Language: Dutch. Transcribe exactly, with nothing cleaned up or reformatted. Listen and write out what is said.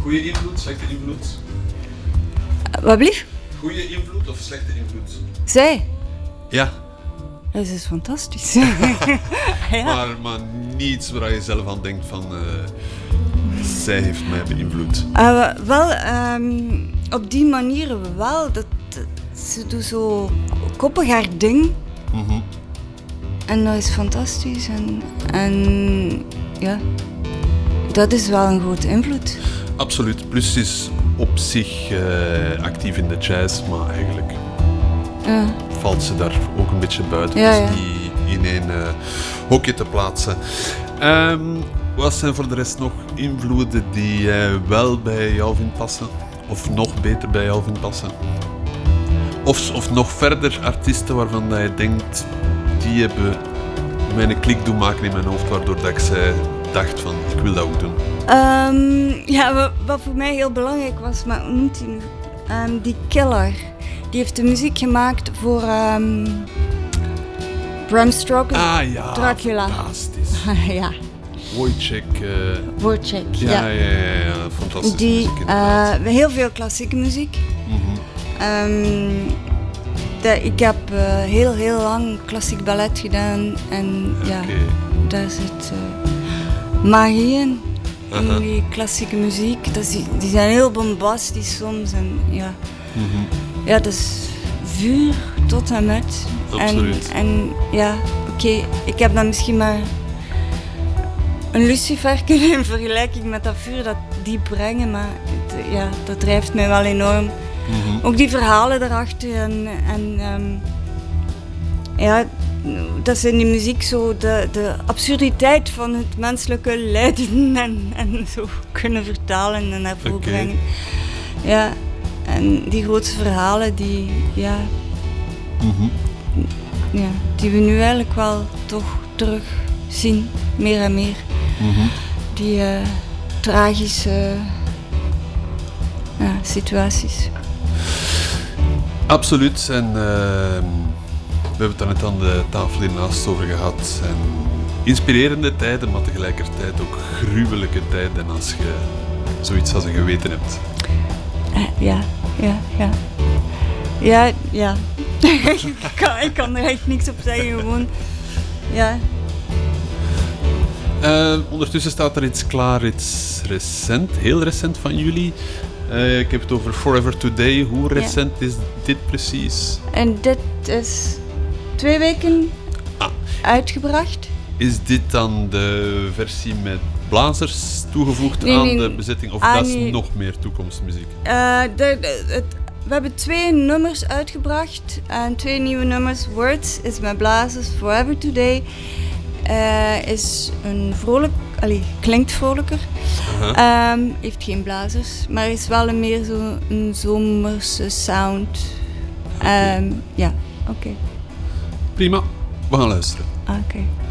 Goeie invloed, slechte invloed? Uh, wat blief? Goeie invloed of slechte invloed? Zij? Ja. Dat is fantastisch. ja. maar, maar niets waar je zelf aan denkt van... Uh, zij heeft mij beïnvloed. Uh, wel, um, op die manier wel. Dat, ze doet zo koppig haar ding. Mm-hmm. En dat is fantastisch. En, en ja, dat is wel een grote invloed. Absoluut. Plus ze is op zich uh, actief in de jazz, maar eigenlijk ja. valt ze daar ook een beetje buiten. Ja, dus ja. niet in één uh, hokje te plaatsen. Um, wat zijn voor de rest nog invloeden die jij uh, wel bij jou vindt passen? Of nog beter bij jou vindt passen? Of, of nog verder artiesten waarvan dat je denkt, die hebben mij een klik doen maken in mijn hoofd, waardoor dat ik zei, dacht van, ik wil dat ook doen. Um, ja, wat, wat voor mij heel belangrijk was, maar hoe noemt hij nu? Um, die Killer. Die heeft de muziek gemaakt voor um, Bram Stoker, ah, ja, Dracula. Fantastisch. ja. Wojciech. Uh, Wojciech, ja. Ja, ja, ja, ja, ja. Fantastische die, muziek inderdaad. Uh, heel veel klassieke muziek. Mm-hmm. Um, de, ik heb uh, heel, heel lang klassiek ballet gedaan en okay. ja, daar zit uh, magie in. In uh-huh. die klassieke muziek. Dat is, die zijn heel bombastisch soms en ja, mm-hmm. ja, dat is vuur tot en met. Absoluut. En, en ja, oké, okay, ik heb dan misschien maar een lucifer in vergelijking met dat vuur dat die brengen, maar het, ja, dat drijft mij wel enorm. Mm-hmm. Ook die verhalen erachter en, en um, ja, dat ze in die muziek zo de, de absurditeit van het menselijke lijden en, en zo kunnen vertalen en naar voren brengen. Okay. Ja, en die grootste verhalen die, ja, mm-hmm. ja, die we nu eigenlijk wel toch terug zien, meer en meer. Mm-hmm. Die uh, tragische uh, ja, situaties. Absoluut. En uh, we hebben het daar net aan de tafel hiernaast over gehad. En inspirerende tijden, maar tegelijkertijd ook gruwelijke tijden als je zoiets als een geweten hebt. Uh, ja, ja, ja. Ja, ja. ik, kan, ik kan er echt niks op zeggen, gewoon. Ja. Uh, ondertussen staat er iets klaar, iets recent, heel recent van jullie. Uh, ik heb het over Forever Today. Hoe recent ja. is dit precies? En dit is twee weken ah. uitgebracht. Is dit dan de versie met blazers toegevoegd nee, aan nee, de bezetting? Of ah, dat is nee. nog meer toekomstmuziek? Uh, de, de, het, we hebben twee nummers uitgebracht. En twee nieuwe nummers. Words is met blazers. Forever Today uh, is een vrolijk... Allee, klinkt vrolijker. Uh-huh. Um, heeft geen blazers, maar is wel een meer zo een zomerse sound. Um, okay. Ja, oké. Okay. Prima, we gaan luisteren. Oké. Okay.